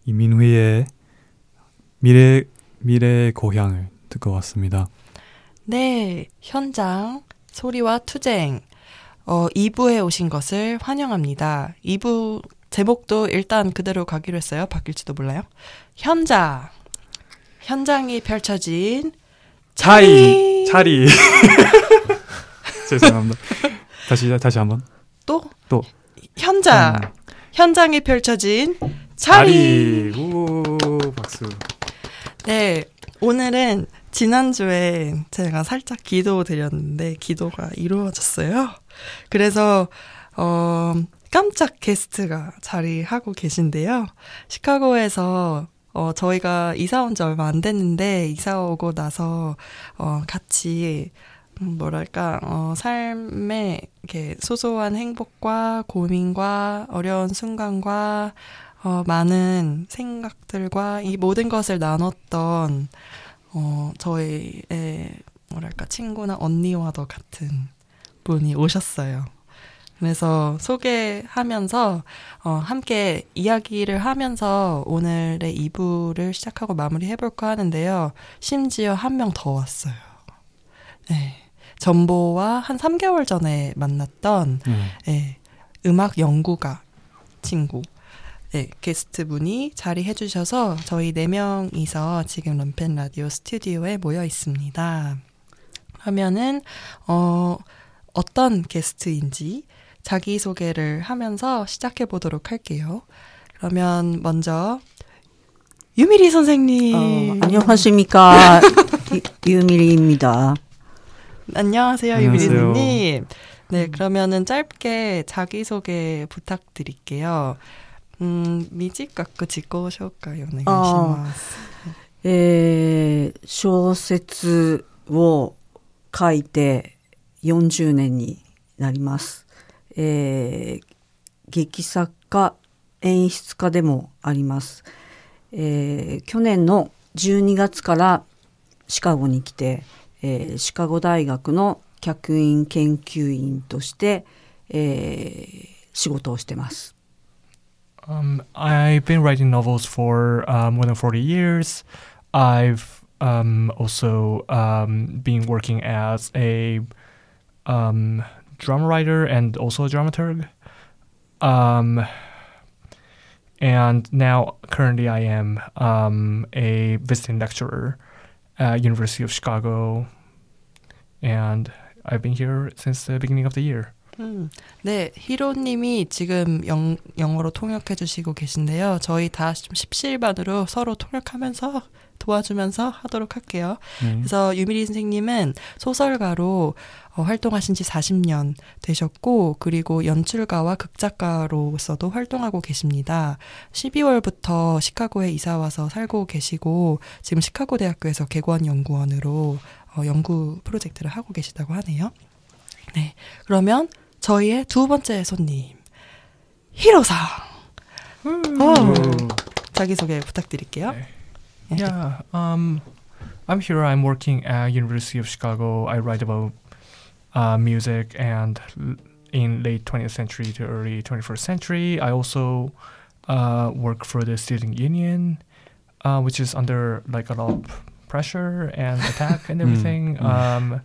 이민휘의 미래의 고향을 듣고 왔습니다. 네, 현장 소리와 투쟁 2부에 오신 것을 환영합니다. 2부 제목도 일단 그대로 가기로 했어요. 바뀔지도 몰라요. 현장이 펼쳐진 차리 죄송합니다. 다시 한번. 또 현장이 펼쳐진 자리. 우 박수. 네, 오늘은 지난주에 제가 살짝 기도 드렸는데 기도가 이루어졌어요. 그래서 깜짝 게스트가 자리하고 계신데요. 시카고에서 저희가 이사 온 지 얼마 안 됐는데 이사 오고 나서 같이 삶의 이렇게 소소한 행복과 고민과 어려운 순간과 많은 생각들과 이 모든 것을 나눴던 저희의 친구나 언니와도 같은 분이 오셨어요. 그래서 소개하면서 함께 이야기를 하면서 오늘의 2부를 시작하고 마무리해볼까 하는데요. 심지어 한 명 더 왔어요. 네, 전보와 한 3개월 전에 만났던 네, 음악 연구가 친구 네, 게스트분이 자리해 주셔서 저희 4명이서 지금 럼펜 라디오 스튜디오에 모여 있습니다. 그러면은 어떤 게스트인지 자기소개를 하면서 시작해 보도록 할게요. 그러면 먼저 유미리 선생님. 안녕하십니까. 유미리입니다. 안녕하세요, 유미리 선생님. 네, 그러면은 짧게 자기소개 부탁드릴게요. 短く自己紹介お願いします。 小説を書いて40年になります。劇作家、演出家でもあります。去年の12月からシカゴに来て、シカゴ大学の客員研究員として、仕事をしてます。 I've been writing novels for more than 40 years. I've also been working as a drama writer and also a dramaturg. And now currently I am a visiting lecturer at University of Chicago. And I've been here since the beginning of the year. 네, 히로님이 지금 영어로 통역해 주시고 계신데요. 저희 다 좀 십시일반으로 서로 통역하면서 도와주면서 하도록 할게요. 그래서 유미리 선생님은 소설가로 활동하신 지 40년 되셨고 그리고 연출가와 극작가로서도 활동하고 계십니다. 12월부터 시카고에 이사와서 살고 계시고 지금 시카고 대학교에서 객원연구원으로 연구 프로젝트를 하고 계시다고 하네요. 네, 그러면 저희의 두 번째 손님 히로상 자기소개 부탁드릴게요. Yeah, I'm here. I'm working at University of Chicago. I write about music and in late 20th century to early 21st century. I also work for the student union, which is under like a lot of pressure and attack and everything.